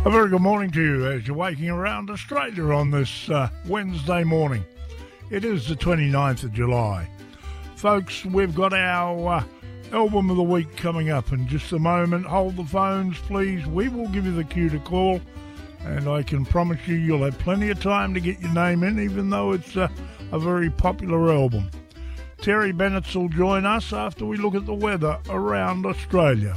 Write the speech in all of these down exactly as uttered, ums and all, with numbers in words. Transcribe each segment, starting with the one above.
A very good morning to you as you're waking around Australia on this uh, Wednesday morning. It is the twenty-ninth of July. Folks, we've got our uh, album of the week coming up in just a moment. Hold the phones, please. We will give you the cue to call, and I can promise you you'll have plenty of time to get your name in, even though it's uh, a very popular album. Terry Bennett will join us after we look at the weather around Australia.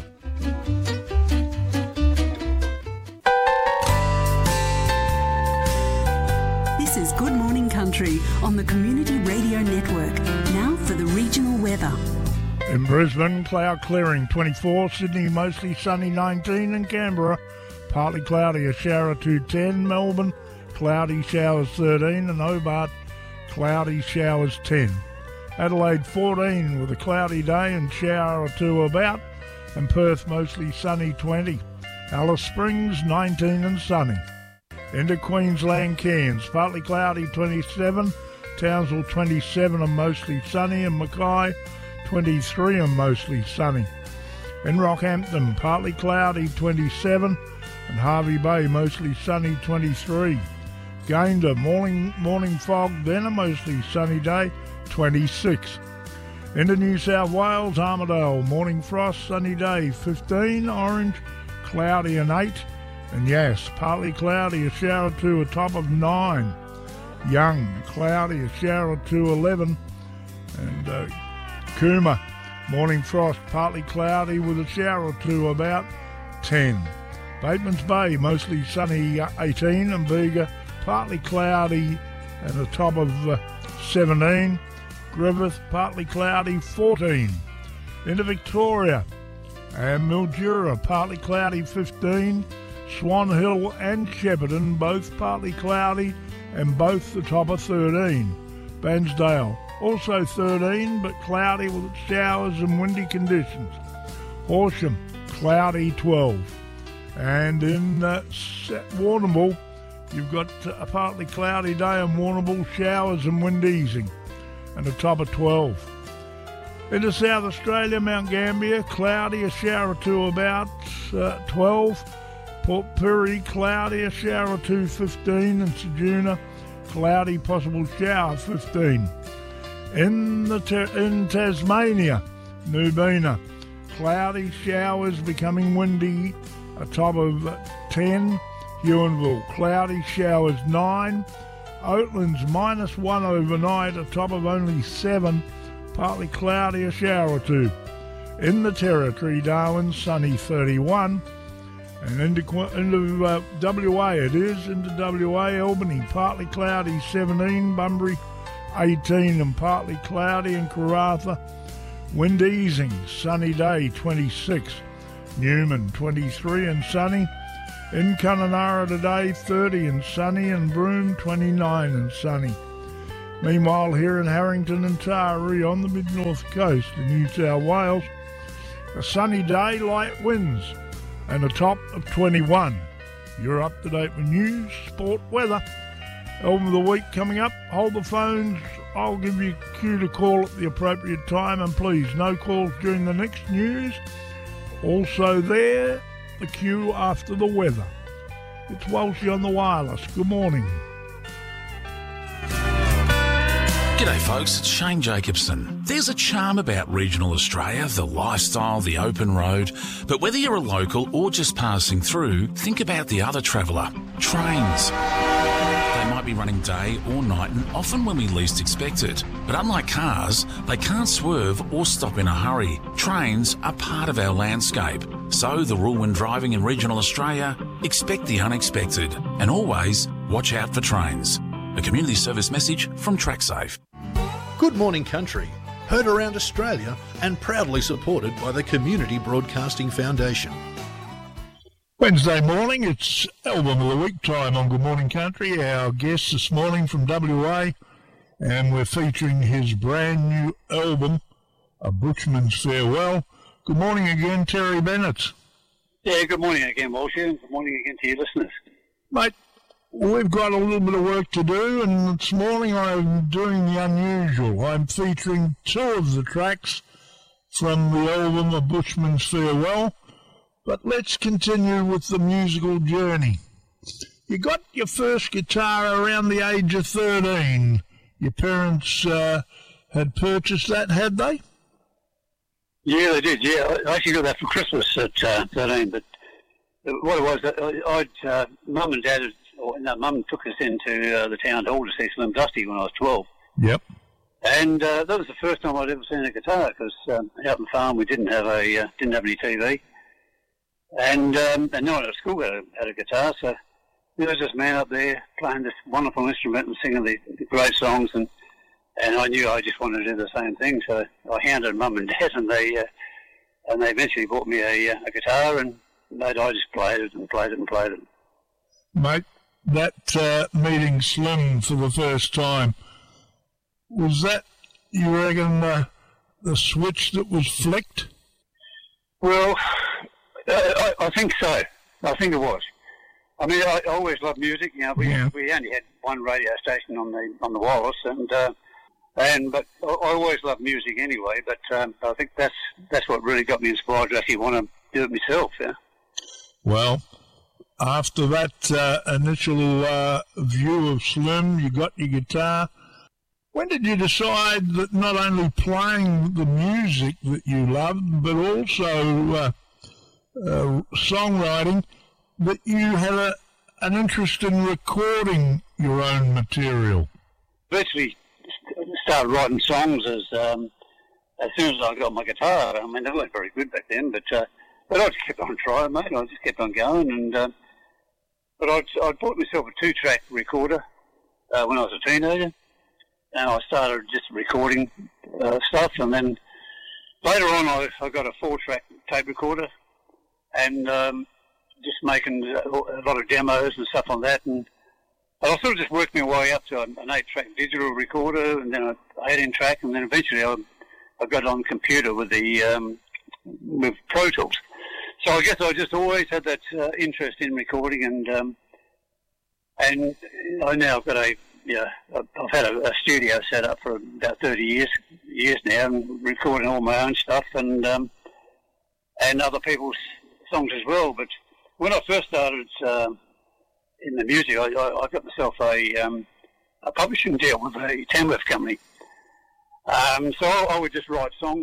This is Good Morning Country on the Community Radio Network. Now for the regional weather. In Brisbane, cloud clearing twenty-four, Sydney mostly sunny nineteen, and Canberra partly cloudy, a shower or two ten, Melbourne cloudy, showers thirteen, and Hobart cloudy, showers ten. Adelaide fourteen with a cloudy day and shower or two about, and Perth mostly sunny twenty. Alice Springs nineteen and sunny. Into Queensland, Cairns, partly cloudy twenty-seven, Townsville twenty-seven and mostly sunny, and Mackay twenty-three and mostly sunny. In Rockhampton, partly cloudy twenty-seven, and Harvey Bay mostly sunny twenty-three. Gayndah, morning morning fog, then a mostly sunny day, twenty-six. Into New South Wales, Armidale, morning frost, sunny day, fifteen. Orange, cloudy and eight. And yes, partly cloudy, a shower or two, a top of nine. Young, cloudy, a shower or two, eleven. And uh, Cooma, morning frost, partly cloudy with a shower or two, about ten. Batemans Bay, mostly sunny, eighteen. And Bega, partly cloudy and a top of uh, seventeen. Griffith, partly cloudy, fourteen. Into Victoria and Mildura, partly cloudy, fifteen. Swan Hill and Shepparton, both partly cloudy and both the top of thirteen. Bairnsdale, also thirteen, but cloudy with showers and windy conditions. Horsham, cloudy, twelve. And in uh, Warrnambool, you've got a partly cloudy day in Warrnambool, showers and wind easing, and a top of twelve. Into South Australia, Mount Gambier, cloudy, a shower or two, about uh, twelve. Port Pirie, cloudy, a shower or two, fifteen. And Ceduna, cloudy, possible shower, fifteen. In the ter- in Tasmania, Nubina, cloudy, showers becoming windy, a top of ten. Huonville, cloudy, showers, nine. Oatlands, minus one overnight, a top of only seven. Partly cloudy, a shower or two. In the Territory, Darwin, sunny, thirty-one. And into, into uh, W A it is, into W A, Albany, partly cloudy, seventeen, Bunbury, eighteen, and partly cloudy, in Karratha, wind easing, sunny day, twenty-six, Newman, twenty-three and sunny, in Kununurra today, thirty and sunny, and Broome, twenty-nine and sunny. Meanwhile, here in Harrington and Taree on the mid-north coast in New South Wales, a sunny day, light winds, and a top of twenty-one. You're up to date with news, sport, weather. Album of the week coming up. Hold the phones. I'll give you a cue to call at the appropriate time. And please, no calls during the next news. Also there, the cue after the weather. It's Walshy on the wireless. Good morning. G'day folks, it's Shane Jacobson. There's a charm about regional Australia, the lifestyle, the open road, but whether you're a local or just passing through, think about the other traveller, trains. They might be running day or night and often when we least expect it. But unlike cars, they can't swerve or stop in a hurry. Trains are part of our landscape. So the rule when driving in regional Australia, expect the unexpected and always watch out for trains. A community service message from TrackSafe. Good Morning Country, heard around Australia and proudly supported by the Community Broadcasting Foundation. Wednesday morning, it's Album of the Week time on Good Morning Country. Our guest this morning from W A, and we're featuring his brand new album, A Bushman's Farewell. Good morning again, Terry Bennett. Yeah, good morning again, Walshy, and good morning again to your listeners. Mate, we've got a little bit of work to do, and this morning I'm doing the unusual. I'm featuring two of the tracks from the album A Bushman's Farewell, But let's continue with the musical journey. You got your first guitar around the age of thirteen. Your parents uh, had purchased that, had they? Yeah, they did, yeah. I actually got that for Christmas at uh, thirteen, but what it was, uh, I'd, uh, Mum and Dad, had, or, no, Mum took us into uh, the town hall to see Slim Dusty when I was twelve. Yep. And uh, that was the first time I'd ever seen a guitar, because um, out on the farm we didn't have a uh, didn't have any T V, and um, and no one at school had a, had a guitar, so there was this man up there playing this wonderful instrument and singing the, the great songs, and and I knew I just wanted to do the same thing, so I hounded Mum and Dad, and they uh, and they eventually bought me a, a guitar, and mate, I just played it and played it and played it. Mate, that uh, meeting Slim for the first time, was that, you reckon, uh, the switch that was flicked? Well, uh, I, I think so. I think it was. I mean, I, I always loved music. You know, we Yeah. we only had one radio station on the on the wireless, and uh, and but I, I always loved music anyway. But um, I think that's that's what really got me inspired to actually want to do it myself. Yeah. Well, after that uh, initial uh, view of Slim, you got your guitar. When did you decide that not only playing the music that you loved, but also uh, uh, songwriting, that you had a, an interest in recording your own material? Virtually started writing songs as um, as soon as I got my guitar. I mean, they weren't very good back then, but uh, but I just kept on trying, mate. I just kept on going, and uh, but I'd I bought myself a two-track recorder uh, when I was a teenager, and I started just recording uh, stuff, and then later on I, I got a four-track tape recorder, and um, just making a lot of demos and stuff on that, and I sort of just worked my way up to an eight-track digital recorder, and then an eighteen-track, and then eventually I, I got on the computer with the um, with Pro Tools. So I guess I just always had that uh, interest in recording, and um, and I now I've got a yeah I've had a, a studio set up for about thirty years years now, and recording all my own stuff and um, and other people's songs as well. But when I first started uh, in the music, I, I, I got myself a um, a publishing deal with a Tamworth company. Um, so I, I would just write songs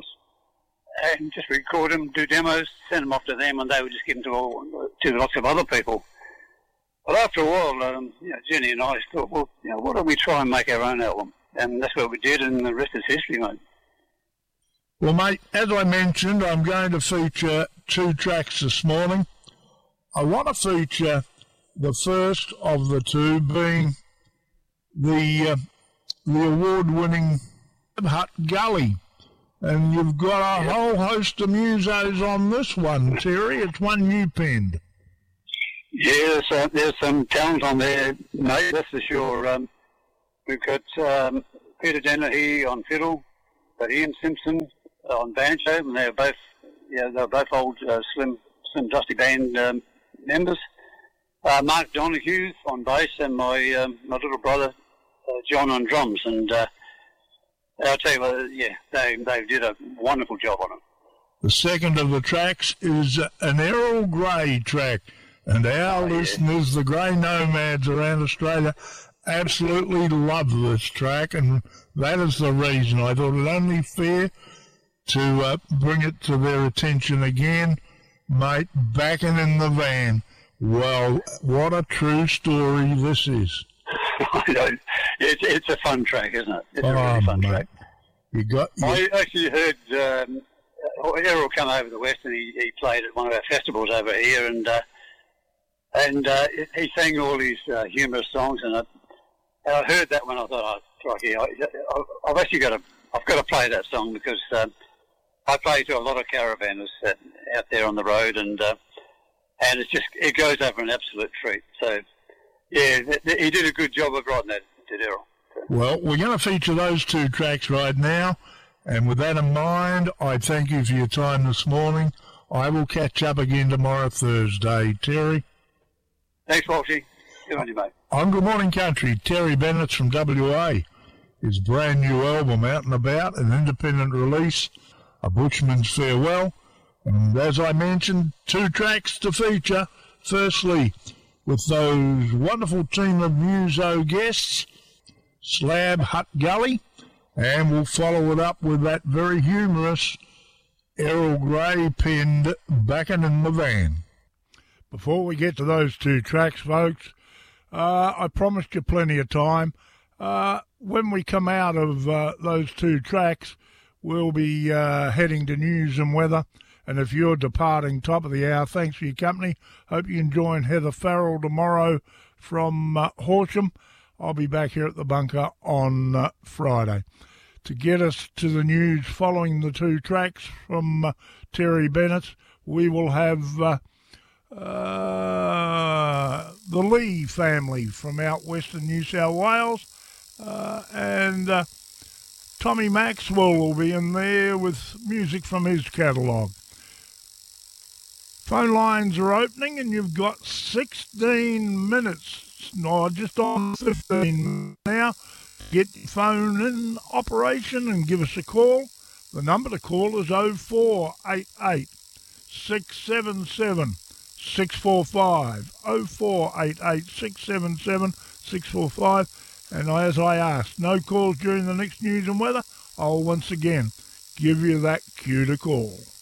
and just record them, do demos, send them off to them, and they would just give them to, all, to lots of other people. But after a while, um, you know, Jenny and I thought, well, you know, why don't we try and make our own album? And that's what we did, and the rest is history, mate. Well, mate, as I mentioned, I'm going to feature two tracks this morning. I want to feature the first of the two being the uh, the award-winning Hut Gully. And you've got a yep. whole host of musos on this one, Terry. It's one you penned. Yeah, there's, uh, there's some talent on there, mate, that's for sure. Um, we've got um, Peter Dennehy on fiddle, got Ian Simpson on banjo, and they're both, yeah, they're both old uh, Slim, Slim Dusty Band um, members. Uh, Mark Donahue on bass, and my um, my little brother uh, John on drums, and uh, I'll tell you what, yeah, they they did a wonderful job on it. The second of the tracks is an Errol Grey track, and our oh, listeners, yeah. the Grey Nomads around Australia, absolutely love this track, and that is the reason I thought it only fair to uh, bring it to their attention again. Mate, backing in the van. Well, what a true story this is. I know. It's, it's a fun track, isn't it? It's oh, a really fun mate. track. You got, you... I actually heard um, Errol come over the West, and he, he played at one of our festivals over here, and uh, and uh, he sang all these uh, humorous songs, and I, and I heard that when I thought, oh, crikey, I, I, I've actually got to, I've got to play that song, because um, I play to a lot of caravanners uh, out there on the road, and uh, and it's just it goes over an absolute treat. So. Yeah, he did a good job of writing that, did Errol. Well, we're going to feature those two tracks right now, and with that in mind, I thank you for your time this morning. I will catch up again tomorrow, Thursday. Terry? Thanks, Walshy. Good on you, mate. On Good Morning Country, Terry Bennett's from W A. His brand new album, Out and About, an independent release, A Bushman's Farewell, And as I mentioned, two tracks to feature. Firstly, with those wonderful team of muso guests, Slab Hut Gully, and we'll follow it up with that very humorous Errol Grey penned Backin' in the Van. Before we get to those two tracks, folks, uh, I promised you plenty of time. Uh, when we come out of uh, those two tracks, we'll be uh, heading to news and weather. And if you're departing top of the hour, thanks for your company. Hope you can join Heather Farrell tomorrow from uh, Horsham. I'll be back here at the bunker on uh, Friday. To get us to the news following the two tracks from uh, Terry Bennett, we will have uh, uh, the Lee family from out western New South Wales. Uh, and uh, Tommy Maxwell will be in there with music from his catalogue. Phone lines are opening, and you've got sixteen minutes, no, just on fifteen now. Get your phone in operation and give us a call. The number to call is oh four eight eight, six seven seven, six four five, oh four eight eight, six seven seven, six four five. And as I asked, no calls during the next news and weather. I'll once again give you that cue to call.